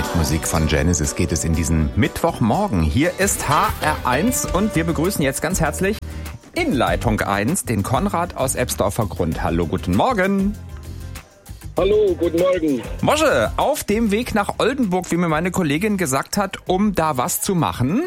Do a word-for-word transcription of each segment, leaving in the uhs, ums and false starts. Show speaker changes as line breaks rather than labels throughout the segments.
Musik von Genesis geht es in diesen Mittwochmorgen. Hier ist H R eins und wir begrüßen jetzt ganz herzlich in Leitung eins den Konrad aus Ebsdorfer Grund. Hallo, guten Morgen.
Hallo, guten Morgen.
Mosche, auf dem Weg nach Oldenburg, wie mir meine Kollegin gesagt hat, um da was zu machen?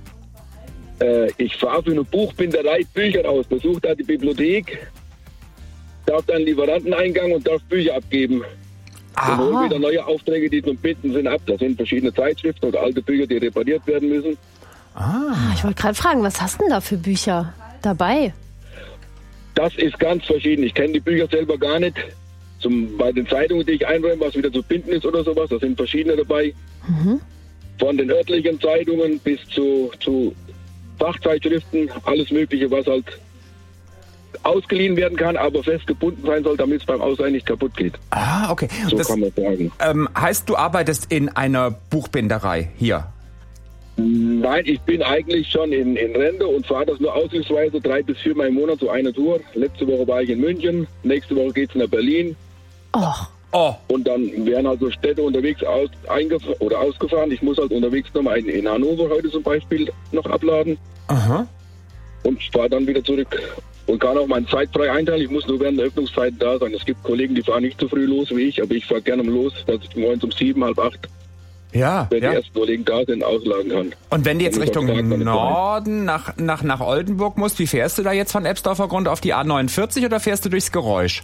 Äh, ich fahre für eine Buchbinderei Bücher aus, besuche da die Bibliothek, darf dann Lieferanteneingang und darf Bücher abgeben. Und hole wieder neue Aufträge, die zum Binden sind, ab. Das sind verschiedene Zeitschriften oder alte Bücher, die repariert werden müssen.
Ah, ich wollte gerade fragen, was hast du denn da für Bücher dabei?
Das ist ganz verschieden. Ich kenne die Bücher selber gar nicht. Zum, bei den Zeitungen, die ich einräume, was wieder zu binden ist oder sowas, da sind verschiedene dabei.
Mhm.
Von den örtlichen Zeitungen bis zu, zu Fachzeitschriften, alles Mögliche, was halt ausgeliehen werden kann, aber fest gebunden sein soll, damit es beim Ausleihen nicht kaputt geht.
Ah, okay.
So
das,
kann man sagen.
Ähm, heißt, du arbeitest in einer Buchbinderei hier?
Nein, ich bin eigentlich schon in, in Rente und fahre das nur aushilfsweise drei bis viermal im Monat, so eine Tour. Letzte Woche war ich in München, nächste Woche geht es nach Berlin.
Och.
Oh.
Und dann werden also Städte unterwegs aus, eingef- oder ausgefahren. Ich muss halt unterwegs nochmal in, in Hannover heute zum Beispiel noch abladen.
Aha.
Und fahre dann wieder zurück. Und kann auch meine Zeit frei einteilen. Ich muss nur während der Öffnungszeit da sein. Es gibt Kollegen, die fahren nicht so früh los wie ich, aber ich fahre gerne los, dass ich morgens um sieben, halb acht,
Ja,
wenn
ja.
die ersten Kollegen da sind, ausladen kann.
Und wenn du jetzt
Dann ist
Richtung
auch gar keine
Norden nach, nach, nach Oldenburg musst, wie fährst du da jetzt von Ebsdorfer Grund auf die A neunundvierzig oder fährst du durchs Geräusch?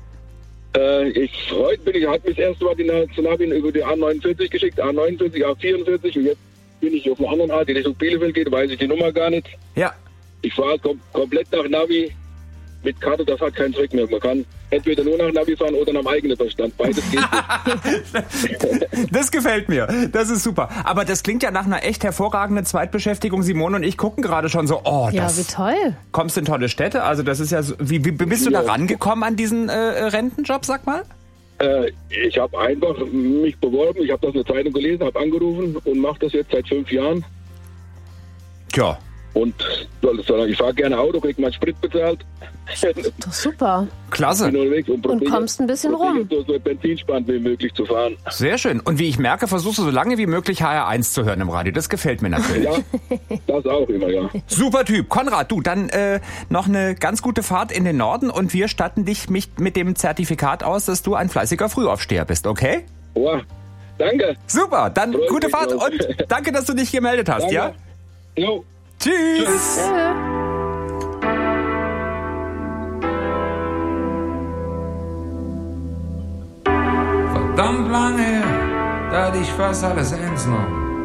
Äh, ich, heute bin ich, hat mich das erste Mal die Nationalbahn über die A neunundvierzig geschickt, A neunundvierzig, A vierundvierzig und jetzt bin ich auf einer anderen Art, die Richtung Bielefeld geht, weiß ich die Nummer gar nicht.
Ja.
Ich fahre kom- komplett nach Navi mit Karte, das hat keinen Zweck mehr. Man kann entweder nur nach Navi fahren oder nach dem eigenen Verstand. Beides geht nicht.
Das gefällt mir. Das ist super. Aber das klingt ja nach einer echt hervorragenden Zweitbeschäftigung. Simone und ich gucken gerade schon so, oh,
Ja,
das...
wie toll.
Kommst in tolle Städte? Also das ist ja so... Wie, wie bist du da
Ja.
rangekommen an diesen äh, Rentenjob, sag mal?
Äh, ich habe einfach mich beworben, ich habe das in der Zeitung gelesen, habe angerufen und mache das jetzt seit fünf Jahren.
Tja.
Und soll ich sagen, ich fahre gerne Auto, kriege meinen Sprit bezahlt.
Doch super.
Klasse.
Bin unterwegs und,
Und kommst ein bisschen rum.
So, so benzinsparend wie möglich zu fahren.
Sehr schön. Und wie ich merke, versuchst du so lange wie möglich H R eins zu hören im Radio. Das gefällt mir natürlich.
Ja, das auch immer, ja.
Super Typ. Konrad, du, dann äh, noch eine ganz gute Fahrt in den Norden und wir statten dich mit, mit dem Zertifikat aus, dass du ein fleißiger Frühaufsteher bist, okay?
Wow, danke.
Super, dann
Freut
gute
mich
Fahrt
drauf.
und danke, dass du dich gemeldet hast,
Danke.
ja?
Jo.
Tschüss.
Verdammt lange her, da hatte ich fast alles ernst genommen.